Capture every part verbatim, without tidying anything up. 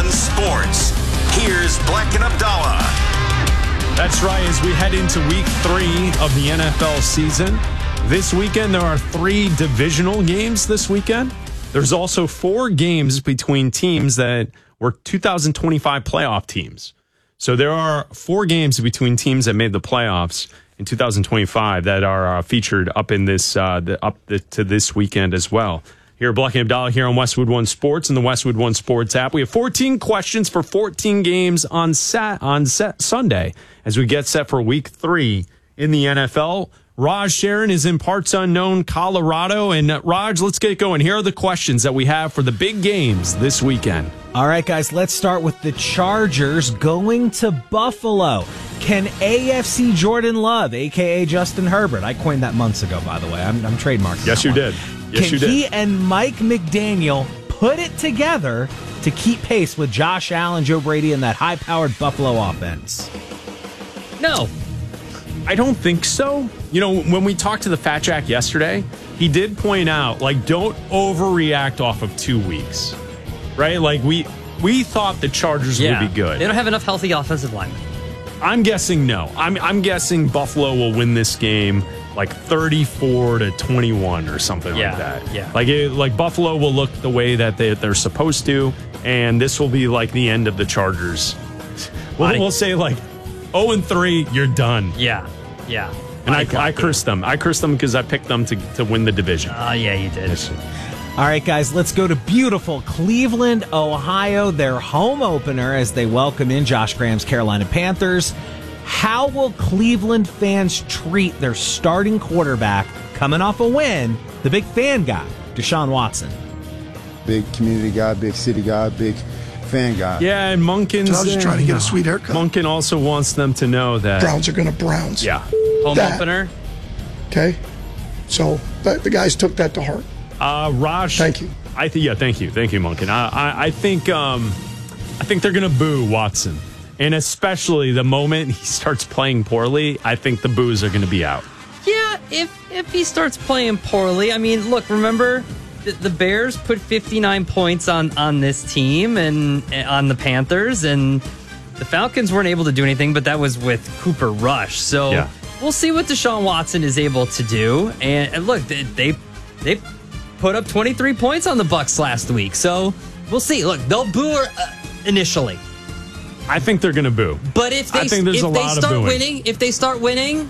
One Sports. Here's Black and Abdallah. That's right. As we head into week three of the N F L season, this weekend there are three divisional games this weekend. There's also four games between teams that were two thousand twenty-five playoff teams. So there are four games between teams that made the playoffs in two thousand twenty-five that are uh, featured up in this uh, the, up the, to this weekend as well. Here, Black and Abdallah here on Westwood One Sports and the Westwood One Sports app. We have fourteen questions for fourteen games on sat on set Sunday as we get set for week three in the N F L. Raj Sharon is in parts unknown Colorado. And uh, Raj, let's get going. Here are the questions that we have for the big games this weekend. All right, guys, let's start with the Chargers going to Buffalo. Can A F C Jordan Love, a k a. Justin Herbert, I coined that months ago, by the way. I'm, I'm trademarking Yes, you one. did. Yes, Can you did. he and Mike McDaniel put it together to keep pace with Josh Allen, Joe Brady, and that high-powered Buffalo offense? No. I don't think so. You know, when we talked to the Fat Jack yesterday, he did point out, like, don't overreact off of two weeks, right? Like, we we thought the Chargers Yeah. would be good. They don't have enough healthy offensive linemen. I'm guessing no. I'm I'm guessing Buffalo will win this game like thirty-four to twenty-one or something Yeah, like that. yeah. Like it, like Buffalo will look the way that they they're supposed to, and this will be like the end of the Chargers. We'll, I- we'll say like oh and three, you're done. Yeah, yeah. And I, agree. I cursed them. I cursed them because I picked them to, to win the division. Oh, yeah, you did. All right, guys, let's go to beautiful Cleveland, Ohio, their home opener as they welcome in Josh Graham's Carolina Panthers. How will Cleveland fans treat their starting quarterback coming off a win, the big fan guy, Deshaun Watson? Big community guy, big city guy, big fan guy. Yeah, and Monken's I was just trying to get a sweet haircut. Monken also wants them to know that Browns are going to Browns. Yeah. Home That- opener. Okay? So the, the guys took that to heart. Uh, Raj, Thank you. I think yeah, thank you, thank you, Monken. I, I, I think um, I think they're gonna boo Watson, and especially the moment he starts playing poorly, I think the boos are gonna be out. Yeah, if if he starts playing poorly, I mean, look, remember the, the Bears put fifty-nine points on on this team and, and on the Panthers, and the Falcons weren't able to do anything, but that was with Cooper Rush. So Yeah. we'll see what Deshaun Watson is able to do. And, and look, they, they they put up twenty-three points on the Bucs last week, so we'll see. Look, they'll boo her, uh, initially. I think they're gonna boo. But if they I think there's if a they lot of start booing. winning, if they start winning,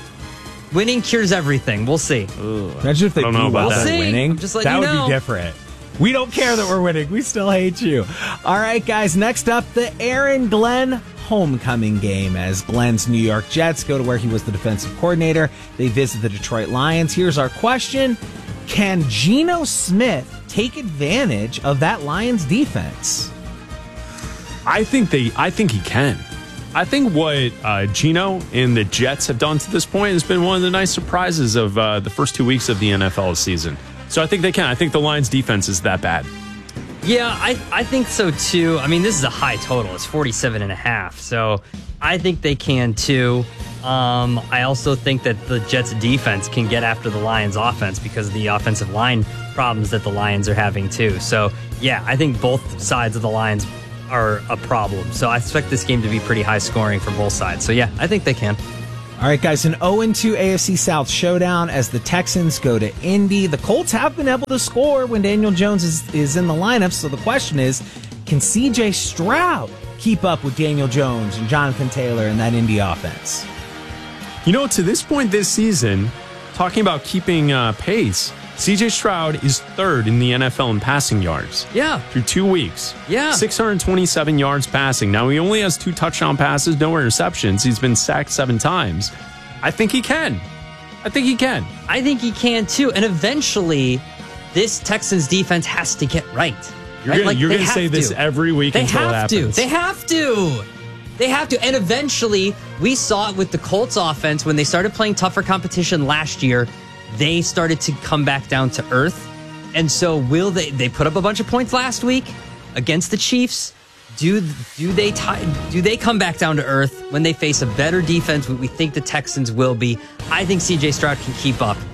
winning cures everything. We'll see. Imagine if they I don't know blew about out that. that We'll see. winning. I'm just letting that you would know. be different. We don't care that we're winning. We still hate you. All right, guys, next up, the Aaron Glenn homecoming game as Glenn's New York Jets go to where he was the defensive coordinator. They visit the Detroit Lions. Here's our question. Can Geno Smith take advantage of that Lions defense? I think they. I think he can. I think what uh, Geno and the Jets have done to this point has been one of the nice surprises of uh, the first two weeks of the N F L season. So I think they can. I think the Lions defense is that bad. Yeah, I, I think so too. I mean, this is a high total. It's forty-seven and a half. So I think they can too. Um, I also think that the Jets defense can get after the Lions offense because of the offensive line problems that the Lions are having too. So yeah, I think both sides of the Lions are a problem. So I expect this game to be pretty high scoring for both sides. So yeah, I think they can. All right, guys, an oh and two A F C South showdown as the Texans go to Indy. The Colts have been able to score when Daniel Jones is, is in the lineup, so the question is, can C J Stroud keep up with Daniel Jones and Jonathan Taylor and that Indy offense? You know, to this point this season, talking about keeping uh, pace, C J Stroud is third in the N F L in passing yards. Yeah. Through two weeks. Yeah. six hundred twenty-seven yards passing. Now, he only has two touchdown passes, no interceptions. He's been sacked seven times. I think he can. I think he can. I think he can too. And eventually, this Texans defense has to get right. You're right? gonna, Like, you're they gonna have say this to. every week They until it have to. happens. They have to. They have to. And eventually, we saw it with the Colts offense when they started playing tougher competition last year. They started to come back down to earth. And so will they they put up a bunch of points last week against the Chiefs? Do do they tie, do they come back down to earth when they face a better defense? We think the Texans will be. I think C J Stroud can keep up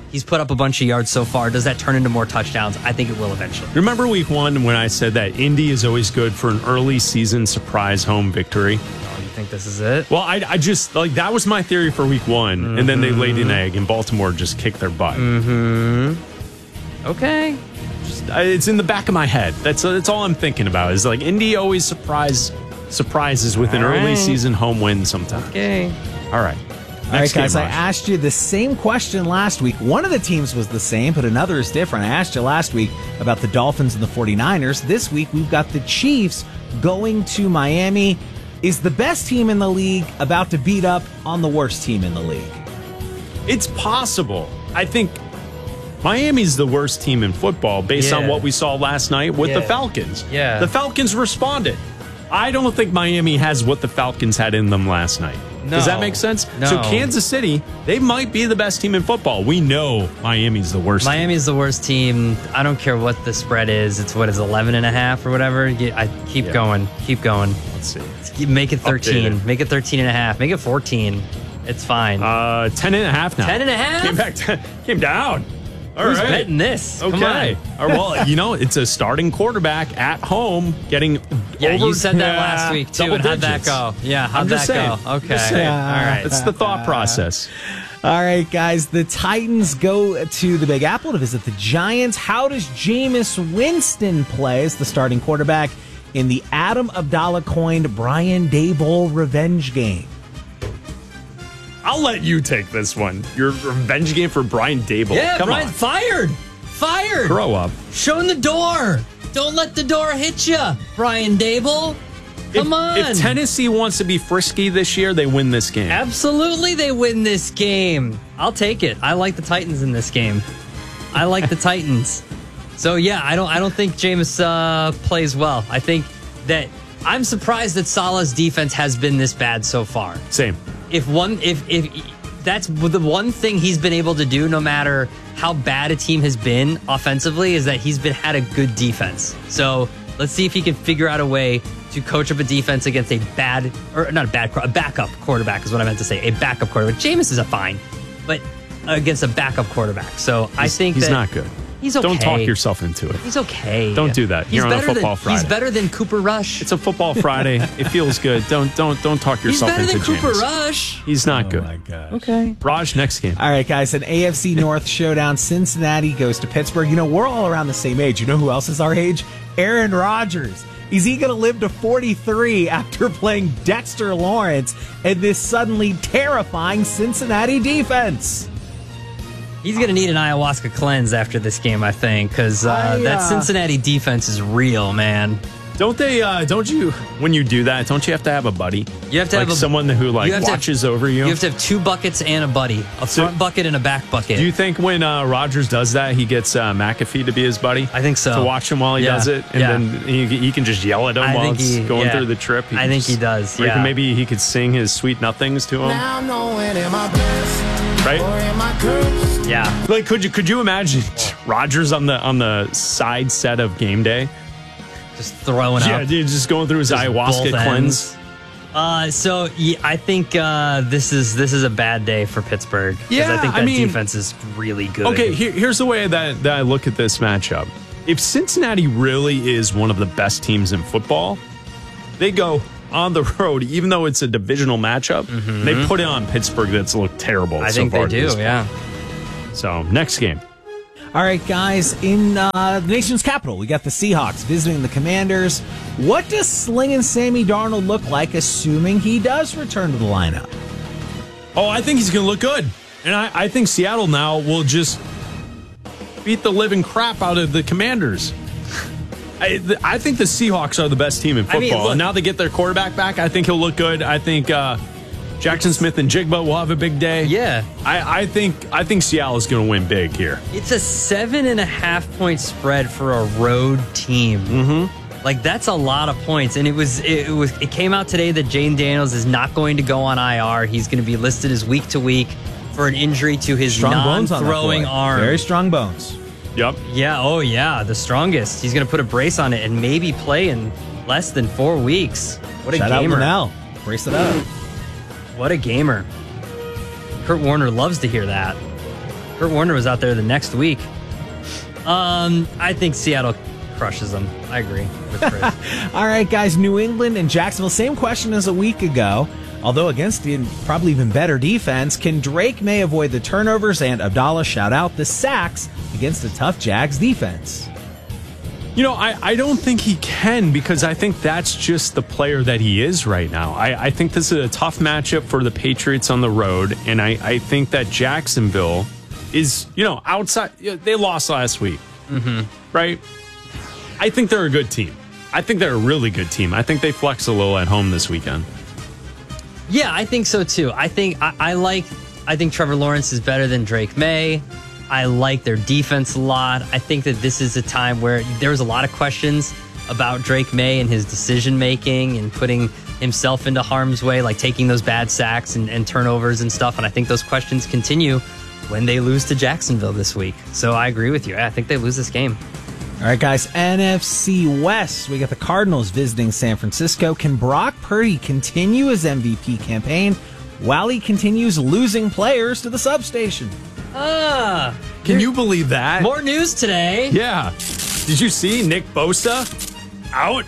He's put up a bunch of yards so far. Does that turn into more touchdowns? I think it will eventually. Remember week one when I said that Indy is always good for an early season surprise home victory? Oh, you think this is it? Well, I, I just, like, that was my theory for week one. Mm-hmm. And then they laid an egg and Baltimore just kicked their butt. Mm-hmm. Okay. Just, I, it's in the back of my head. That's, that's all I'm thinking about is like Indy always surprise surprises with an all early right. season home win sometimes. Okay. All right. All right, Next guys, game, I Raj. asked you the same question last week. One of the teams was the same, but another is different. I asked you last week about the Dolphins and the 49ers. This week, we've got the Chiefs going to Miami. Is the best team in the league about to beat up on the worst team in the league? It's possible. I think Miami's the worst team in football based Yeah. on what we saw last night with the Yeah. Falcons. Yeah. The Falcons responded. I don't think Miami has what the Falcons had in them last night. Does that No. make sense? No. So Kansas City, they might be the best team in football. We know Miami's the worst team. Miami's the worst team. I don't care what the spread is. It's what is eleven and a half or whatever. Yeah, I keep Yeah. going. Keep going. Let's see. Keep- Make it thirteen. Updated. Make it thirteen and a half. Make it fourteen. It's fine. Uh, ten and a half now. ten and a half? Came back, to, came down. All Who's right. betting this? Come Okay. on. Or, well, you know, it's a starting quarterback at home getting. Yeah, over, you said that Yeah, last week too. double And how'd that digits. go? Yeah, how'd I'm that just saying. go? Okay. Just saying. All right. It's the thought process. All right, guys, the Titans go to the Big Apple to visit the Giants. How does Jameis Winston play as the starting quarterback in the Adam Abdallah coined Brian Daboll revenge game? I'll let you take this one. Your revenge game for Brian Daboll. Yeah, Come Brian, on. fired. Fired. Grow up. Show him the door. Don't let the door hit you, Brian Daboll. Come if, on. If Tennessee wants to be frisky this year, they win this game. Absolutely, they win this game. I'll take it. I like the Titans in this game. I like the Titans. So yeah, I don't. I don't think Jameis uh, plays well. I think that I'm surprised that Salah's defense has been this bad so far. Same. If one, if if that's the one thing he's been able to do, no matter how bad a team has been offensively, is that he's been had a good defense. So let's see if he can figure out a way to coach up a defense against a bad, or not a bad, a backup quarterback is what I meant to say. A backup quarterback. Jameis is a fine, but against a backup quarterback. So I He's- think he's that not good. He's okay. Don't talk yourself into it. He's okay. Don't do that. He's You're on a better football than, Friday. He's better than Cooper Rush. It's a football Friday. It feels good. Don't don't don't talk He's yourself better into than Cooper Jameis. Rush. He's not good. Oh, my gosh. Okay. Raj, next game. All right, guys, an A F C North showdown. Cincinnati goes to Pittsburgh. You know, we're all around the same age. You know who else is our age? Aaron Rodgers. Is he going to live to forty-three after playing Dexter Lawrence and this suddenly terrifying Cincinnati defense? He's going to need an ayahuasca cleanse after this game, I think, because uh, I, uh, that Cincinnati defense is real, man. Don't they? Uh, don't you? When you do that, don't you have to have a buddy? You have to like have a, someone who like you have to have- watches over you. You have to have two buckets and a buddy, a So- front bucket and a back bucket. Do you think when uh, Rogers does that, he gets uh, McAfee to be his buddy? I think so. To watch him while he Yeah. does it, and Yeah. then he, he can just yell at him I while think it's he- going yeah. through the trip. I can think just- he does, or he can- yeah. maybe he could sing his sweet nothings to him, Now I'm knowing, am I blessed right? or am I cursed? yeah. Like, could you could you imagine Rogers on the on the side set of game day? Just throwing Yeah, up. dude, just going through his Just ayahuasca both cleanse. ends. Uh, so yeah, I think uh, this is this is a bad day for Pittsburgh. 'cause Yeah, I think I that mean- defense is really good. Okay, here, here's the way that, that I look at this matchup. If Cincinnati really is one of the best teams in football, they go on the road, even though it's a divisional matchup, they put it on Pittsburgh that's looked terrible Mm-hmm. I so think far they to this do. Yeah. point. So, next game. All right, guys, in uh, the nation's capital, we got the Seahawks visiting the Commanders. What does slinging Sammy Darnold look like, assuming he does return to the lineup? Oh, I think he's going to look good. And I, I think Seattle now will just beat the living crap out of the Commanders. I, th- I think the Seahawks are the best team in I football. mean, look- and now they get their quarterback back. I think he'll look good. I think uh, Jackson Smith and Jigba will have a big day. Yeah. I, I think I think Seattle is going to win big here. It's a seven and a half point spread for a road team. Mm-hmm. Like that's a lot of points, and it was it, was it came out today that Jane Daniels is not going to go on I R. He's going to be listed as week to week for an injury to his Strong bones on that non-throwing boy. arm. Very strong bones. Yep. Yeah. Oh yeah, the strongest. He's going to put a brace on it and maybe play in less than four weeks. What a Shout out gamer! Linnell. Brace it up. What a gamer! Kurt Warner loves to hear that. Kurt Warner was out there the next week. Um, I think Seattle crushes them. I agree with Chris. All right, guys, New England and Jacksonville, same question as a week ago. Although against the probably even better defense, can Drake May avoid the turnovers and Abdallah shout out the sacks against a tough Jags defense? You know, I, I don't think he can because I think that's just the player that he is right now. I, I think this is a tough matchup for the Patriots on the road, and I, I think that Jacksonville is, you know, outside. They lost last week, Mm-hmm. right? I think they're a good team. I think they're a really good team. I think they flex a little at home this weekend. Yeah, I think so too. I think I, I like. I think Trevor Lawrence is better than Drake May. I like their defense a lot. I think that this is a time where there was a lot of questions about Drake May and his decision making and putting himself into harm's way, like taking those bad sacks and, and turnovers and stuff. And I think those questions continue when they lose to Jacksonville this week. So I agree with you. I think they lose this game. All right, guys, N F C West. We got the Cardinals visiting San Francisco. Can Brock Purdy continue his M V P campaign while he continues losing players to the substation? Ah, Can you believe that? more news today. Yeah. Did you see Nick Bosa out?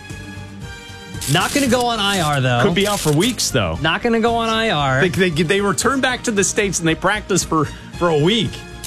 Not going to go on I R though. Could be out for weeks, though. Not going to go on I R. They, they, they return back to the States and they practice for, for a week.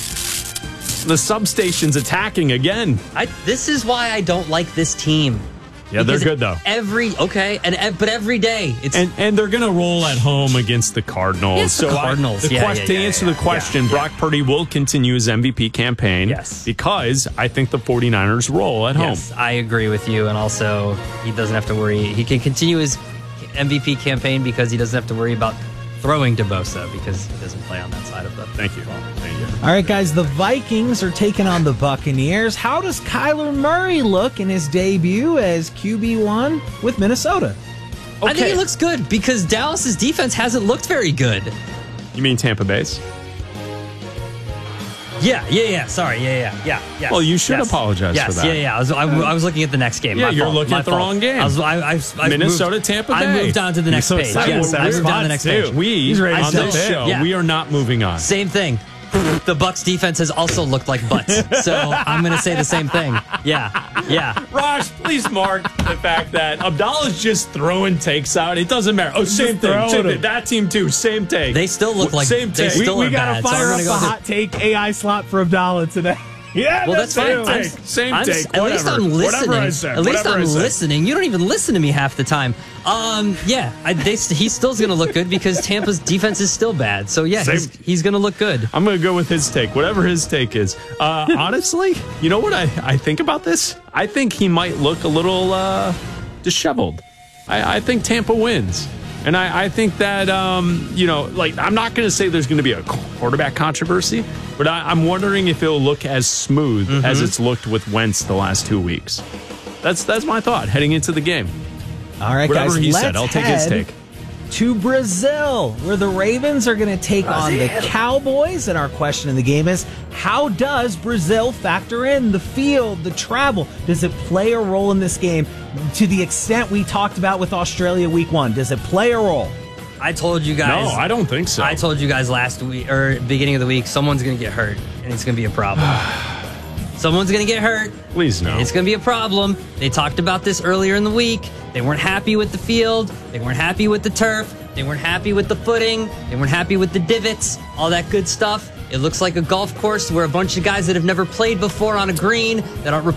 The substation's attacking again. I, this is why I don't like this team. Yeah, they're Because good, though. Every okay, and ev- but every day it's And and they're going to roll at home against the Cardinals. Yes, the so I- Cardinals. the Yeah, quest- yeah, to yeah, answer yeah, the question, yeah, Brock Purdy will continue his M V P campaign. Yes. Because I think the 49ers roll at yes, home. I agree with you, and also he doesn't have to worry. He can continue his M V P campaign because he doesn't have to worry about throwing to Bosa because he doesn't play on that side of the. Thank you. Thank you. All right, guys, the Vikings are taking on the Buccaneers. How does Kyler Murray look in his debut as Q B one with Minnesota? I think he looks good because Dallas's defense hasn't looked very good. You mean Tampa Bay's? Yeah, yeah, yeah. Sorry, yeah, yeah, yeah. Yes, Well, you should yes, apologize yes, for that. Yeah, yeah. I was, I, I was looking at the next game. Yeah, My you're fault, looking my at the fault. wrong game. I was, I, I, I Minnesota, moved, Tampa I Bay. moved on to the next You're page. so Yes, excited. I moved on to the next page. We, He's ready to on sell this it. show, Yeah. we are not moving on. Same thing. The Bucks defense has also looked like butts. So I'm going to say the same thing. Yeah, yeah. Raj, please mark the fact that Abdallah's just throwing takes out. It doesn't matter. Oh, same thing. throwing Same them. thing. That team, too. Same take. They still look like Same they take. still we are got to bad. so I'm fire gonna up go a with- hot take A I slot for Abdallah today. Yeah, Well, that's fine. Same I'm, take. Same I'm, take. At least Whatever. I'm listening. Whatever I said. At least Whatever I'm I said. listening. You don't even listen to me half the time. Um, yeah, I, they, he's still going to look good because Tampa's defense is still bad. So yeah, he's, Same. he's going to look good. I'm going to go with his take, whatever his take is. Uh, honestly, you know what I, I think about this? I think he might look a little uh, disheveled. I, I think Tampa wins. And I, I think that, um, you know, like, I'm not going to say there's going to be a quarterback controversy, but I, I'm wondering if it'll look as smooth Mm-hmm. as it's looked with Wentz the last two weeks. That's that's my thought heading into the game. All right, Whatever guys, he let's said, I'll take his head take. to Brazil, where the Ravens are going to take on the Cowboys. And our question in the game is, how does Brazil factor in the field, the travel? Does it play a role in this game to the extent we talked about with Australia week one? Does it play a role? I told you No, guys. I don't think so. I told you guys last week or beginning of the week, someone's going to get hurt, and it's going to be a problem. Someone's going to get hurt. Please no. And it's going to be a problem. They talked about this earlier in the week. They weren't happy with the field. They weren't happy with the turf. They weren't happy with the footing. They weren't happy with the divots, all that good stuff. It looks like a golf course where a bunch of guys that have never played before on a green that aren't